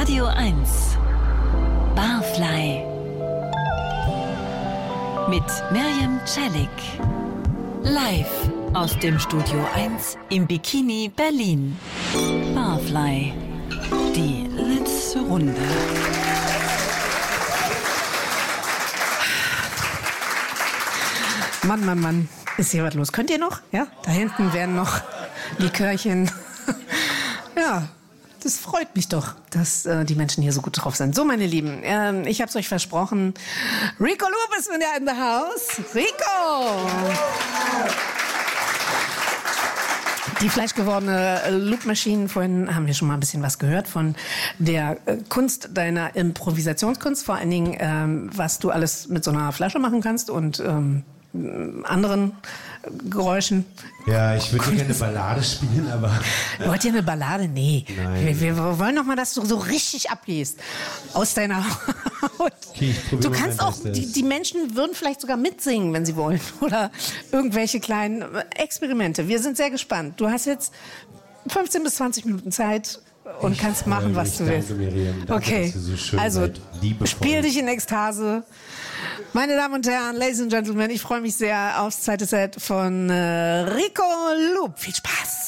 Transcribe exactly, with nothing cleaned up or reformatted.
Radio eins Barfly mit Miriam Celik. Live aus dem Studio eins im Bikini Berlin. Barfly, die letzte Runde. Mann, Mann, Mann, ist hier was los? Könnt ihr noch? Ja, da hinten werden noch Likörchen. Ja, das freut mich doch, dass äh, die Menschen hier so gut drauf sind. So, meine Lieben, ähm, ich hab's euch versprochen. Rico Loop ist wieder in the house. Rico! Die fleischgewordene Loop-Maschinen, vorhin haben wir schon mal ein bisschen was gehört von der äh, Kunst deiner Improvisationskunst, vor allen Dingen, ähm, was du alles mit so einer Flasche machen kannst und ähm, anderen Geräuschen. Ja, ich würde gerne eine Ballade spielen, aber... Wollt ihr eine Ballade? Nee. Nein. Wir, wir wollen doch mal, dass du so richtig abgehst aus deiner Haut. Okay, ich probiere du kannst mein auch, Bestes. die, die Menschen würden vielleicht sogar mitsingen, wenn sie wollen. Oder irgendwelche kleinen Experimente. Wir sind sehr gespannt. Du hast jetzt fünfzehn bis zwanzig Minuten Zeit und Ich kannst freue machen, was mich. du willst. Danke, Miriam. Danke, Okay, dass du so schön also seid. Liebevoll. spiel dich in Ekstase. Meine Damen und Herren, Ladies and Gentlemen, ich freue mich sehr aufs zweite Set von äh, Rico Loop. Viel Spaß!